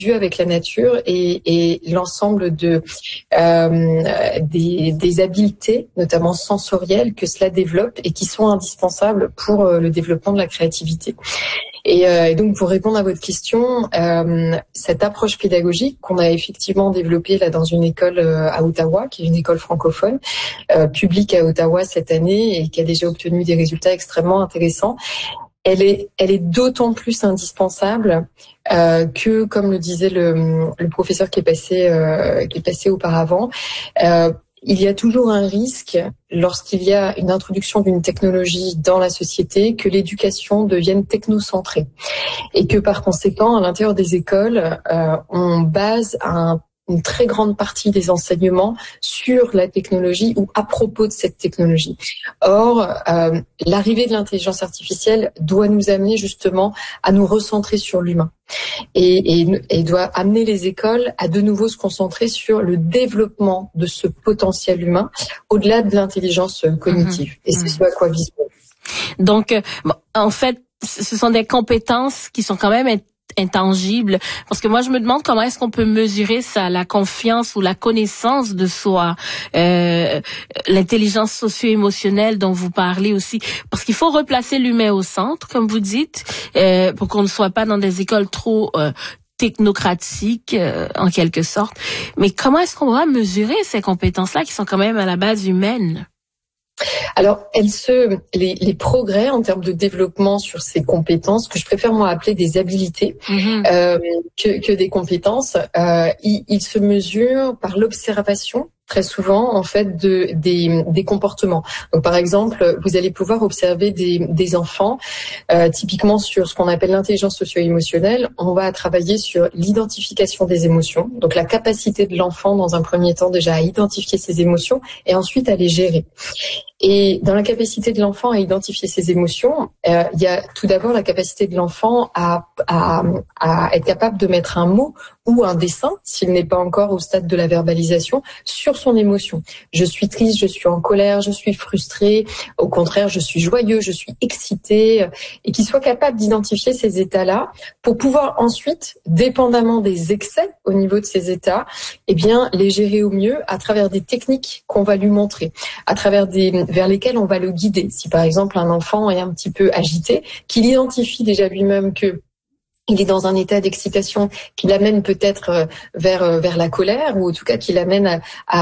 avec la nature et l'ensemble des habiletés, notamment sensorielles, que cela développe et qui sont indispensables pour le développement de la créativité. Et donc, pour répondre à votre question, cette approche pédagogique qu'on a effectivement développée là dans une école à Ottawa, qui est une école francophone, publique à Ottawa cette année et qui a déjà obtenu des résultats extrêmement intéressants, elle est d'autant plus indispensable que, comme le disait le professeur qui est passé auparavant, il y a toujours un risque, lorsqu'il y a une introduction d'une technologie dans la société, que l'éducation devienne technocentrée. Et que par conséquent, à l'intérieur des écoles, on base une très grande partie des enseignements sur la technologie ou à propos de cette technologie. Or, l'arrivée de l'intelligence artificielle doit nous amener justement à nous recentrer sur l'humain et doit amener les écoles à de nouveau se concentrer sur le développement de ce potentiel humain au-delà de l'intelligence cognitive. Et c'est ce à quoi vise. Donc, en fait, ce sont des compétences qui sont quand même intangible, parce que moi je me demande comment est-ce qu'on peut mesurer ça, la confiance ou la connaissance de soi, l'intelligence socio-émotionnelle dont vous parlez aussi, parce qu'il faut replacer l'humain au centre, comme vous dites, pour qu'on ne soit pas dans des écoles trop technocratiques en quelque sorte. Mais comment est-ce qu'on va mesurer ces compétences-là qui sont quand même à la base humaines? Alors, les progrès en termes de développement sur ces compétences, que je préfère moi appeler des habilités, que des compétences, ils se mesurent par l'observation très souvent en fait des comportements. Donc par exemple, vous allez pouvoir observer des enfants, typiquement sur ce qu'on appelle l'intelligence socio-émotionnelle. On va travailler sur l'identification des émotions, donc la capacité de l'enfant dans un premier temps déjà à identifier ses émotions et ensuite à les gérer. Et dans la capacité de l'enfant à identifier ses émotions, il y a tout d'abord la capacité de l'enfant à être capable de mettre un mot ou un dessin, s'il n'est pas encore au stade de la verbalisation, sur son émotion. Je suis triste, je suis en colère, je suis frustré, au contraire, je suis joyeux, je suis excité, et qu'il soit capable d'identifier ces états-là pour pouvoir ensuite, dépendamment des excès au niveau de ces états, eh bien, les gérer au mieux à travers des techniques qu'on va lui montrer, à travers vers lesquelles on va le guider. Si par exemple un enfant est un petit peu agité, qu'il identifie déjà lui-même que il est dans un état d'excitation qui l'amène peut-être vers la colère, ou en tout cas qui l'amène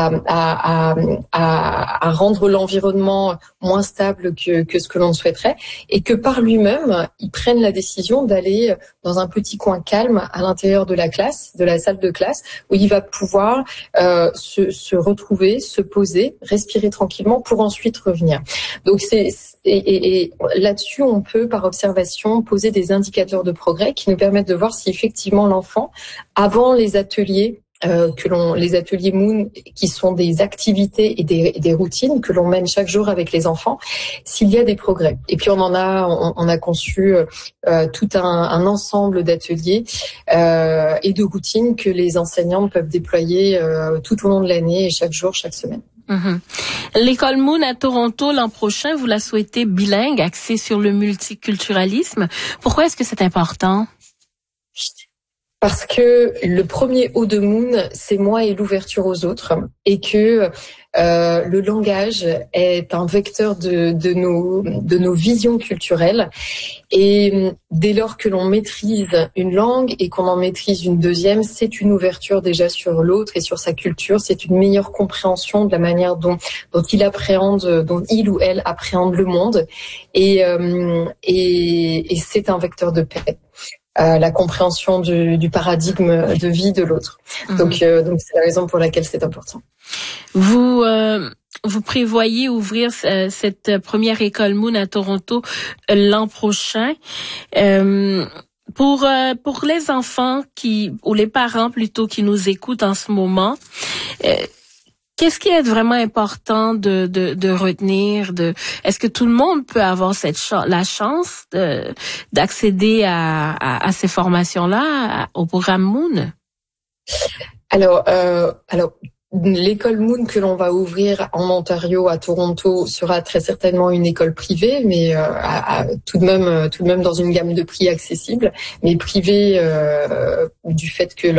à rendre l'environnement moins stable que ce que l'on souhaiterait, et que par lui-même, il prenne la décision d'aller dans un petit coin calme à l'intérieur de la classe, de la salle de classe, où il va pouvoir se retrouver, se poser, respirer tranquillement pour ensuite revenir. Donc et là-dessus, on peut par observation poser des indicateurs de progrès qui nous permettent de voir si effectivement l'enfant, avant les ateliers les ateliers Moon, qui sont des activités et des routines que l'on mène chaque jour avec les enfants, s'il y a des progrès. Et puis on a conçu tout un ensemble d'ateliers et de routines que les enseignants peuvent déployer tout au long de l'année et chaque jour, chaque semaine. L'école Moon à Toronto l'an prochain, vous la souhaitez bilingue, axée sur le multiculturalisme. Pourquoi est-ce que c'est important? Parce que le premier O de Moon, c'est moi et l'ouverture aux autres, et que le langage est un vecteur de nos visions culturelles, et dès lors que l'on maîtrise une langue et qu'on en maîtrise une deuxième, c'est une ouverture déjà sur l'autre et sur sa culture, c'est une meilleure compréhension de la manière dont il ou elle appréhende le monde, et c'est un vecteur de paix. La compréhension du paradigme de vie de l'autre. Donc c'est la raison pour laquelle c'est important. Vous prévoyez ouvrir cette première école Moon à Toronto l'an prochain. Pour les enfants ou les parents plutôt qui nous écoutent en ce moment, qu'est-ce qui est vraiment important de retenir? Est-ce que tout le monde peut avoir la chance d'accéder à ces formations-là, au programme Moon? Alors l'école Moon que l'on va ouvrir en Ontario, à Toronto, sera très certainement une école privée, mais tout de même dans une gamme de prix accessible, mais privée du fait que